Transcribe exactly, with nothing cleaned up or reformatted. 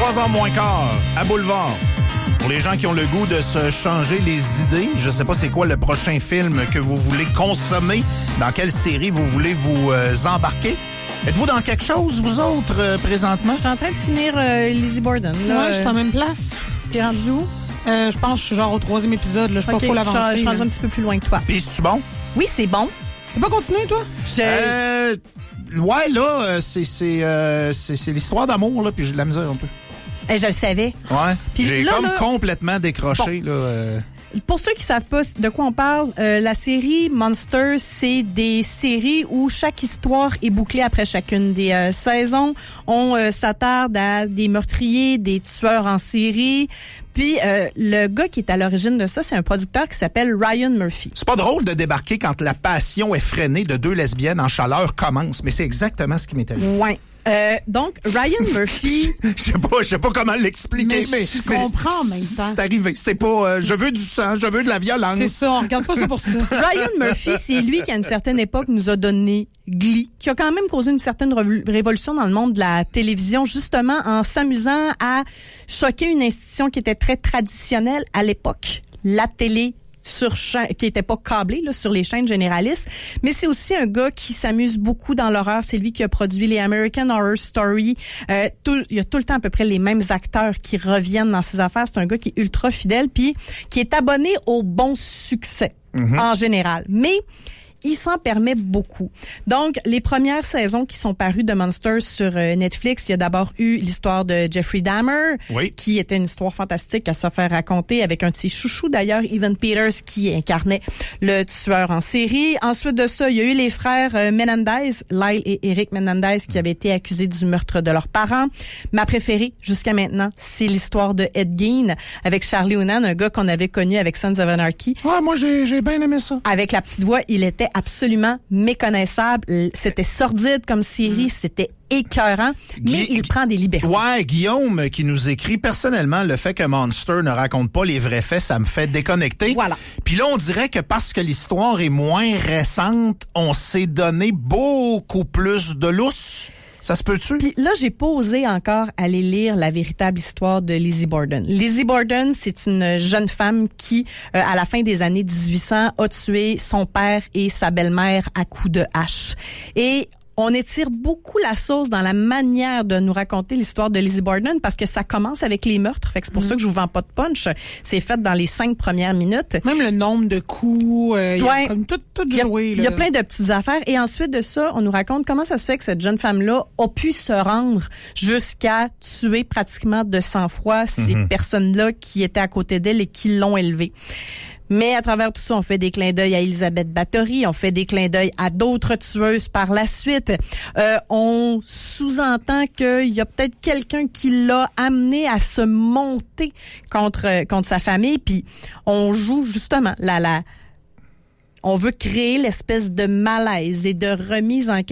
trois heures moins quart, à Boulevard. Pour les gens qui ont le goût de se changer les idées, je sais pas c'est quoi le prochain film que vous voulez consommer, dans quelle série vous voulez vous euh, embarquer. Êtes-vous dans quelque chose, vous autres, euh, présentement? Je suis en train de finir euh, Lizzie Borden. Là, ouais, je suis en même place. T'es rendu où? Euh, je pense que je suis genre au troisième épisode. Là. Je suis okay, pas full avancée. Je suis rendu un petit peu plus loin que toi. Puis, c'est-tu bon? Oui, c'est bon. T'as pas continué, toi? Je... Euh, ouais, là, euh, c'est, c'est, euh, c'est, c'est l'histoire d'amour, là, puis j'ai de la misère un peu. Eh, je le savais. Ouais. Puis j'ai là, comme là, complètement décroché, bon. là. Euh... Pour ceux qui savent pas de quoi on parle, euh, la série Monster, c'est des séries où chaque histoire est bouclée après chacune des euh, saisons. On euh, s'attarde à des meurtriers, des tueurs en série. Puis euh, le gars qui est à l'origine de ça, c'est un producteur qui s'appelle Ryan Murphy. C'est pas drôle de débarquer quand la passion effrénée de deux lesbiennes en chaleur commence, mais c'est exactement ce qui m'est arrivé. Ouais. Euh, donc, Ryan Murphy... Je sais pas, je sais pas comment l'expliquer, mais... mais je comprends en même temps. C'est arrivé. C'est pas, euh, je veux du sang, je veux de la violence. C'est ça, on regarde pas ça pour ça. Ryan Murphy, c'est lui qui, à une certaine époque, nous a donné Glee, qui a quand même causé une certaine revol- révolution dans le monde de la télévision, justement en s'amusant à choquer une institution qui était très traditionnelle à l'époque, la télé sur cha- qui était pas câblé là, sur les chaînes généralistes, mais c'est aussi un gars qui s'amuse beaucoup dans l'horreur. C'est lui qui a produit les American Horror Story. Euh, tout, il y a tout le temps à peu près les mêmes acteurs qui reviennent dans ses affaires. C'est un gars qui est ultra fidèle puis qui est abonné au bon succès mm-hmm. en général. Mais il s'en permet beaucoup. Donc, les premières saisons qui sont parues de Monster sur euh, Netflix, il y a d'abord eu l'histoire de Jeffrey Dahmer, oui. qui était une histoire fantastique à se faire raconter avec un de ses chouchous, d'ailleurs, Evan Peters, qui incarnait le tueur en série. Ensuite de ça, il y a eu les frères euh, Menendez, Lyle et Eric Menendez, qui avaient été accusés du meurtre de leurs parents. Ma préférée, jusqu'à maintenant, c'est l'histoire de Ed Gein, avec Charlie Hunnam, un gars qu'on avait connu avec Sons of Anarchy. Ouais, moi, j'ai, j'ai bien aimé ça. Avec la petite voix, il était absolument méconnaissable. C'était sordide comme série, c'était écœurant, mais Gui- il prend des libertés. Ouais, Guillaume qui nous écrit, personnellement, le fait que Monster ne raconte pas les vrais faits, ça me fait déconnecter. Voilà. Puis là, on dirait que parce que l'histoire est moins récente, on s'est donné beaucoup plus de lousse. Ça se peut-tu? Puis là, j'ai pas osé encore aller lire la véritable histoire de Lizzie Borden. Lizzie Borden, c'est une jeune femme qui, euh, à la fin des années dix-huit cents, a tué son père et sa belle-mère à coups de hache. Et on étire beaucoup la sauce dans la manière de nous raconter l'histoire de Lizzie Borden parce que ça commence avec les meurtres. Fait que c'est pour mmh. ça que je vous vends pas de punch. C'est fait dans les cinq premières minutes. Même le nombre de coups, euh, il ouais. y a comme tout, tout joué. Il y a plein de petites affaires. Et ensuite de ça, on nous raconte comment ça se fait que cette jeune femme-là a pu se rendre jusqu'à tuer pratiquement de sang-froid ces mmh. personnes-là qui étaient à côté d'elle et qui l'ont élevée. Mais à travers tout ça, on fait des clins d'œil à Elisabeth Bathory, on fait des clins d'œil à d'autres tueuses par la suite. Euh, on sous-entend qu'il y a peut-être quelqu'un qui l'a amené à se monter contre contre sa famille, puis on joue justement la la. On veut créer l'espèce de malaise et de remise en question.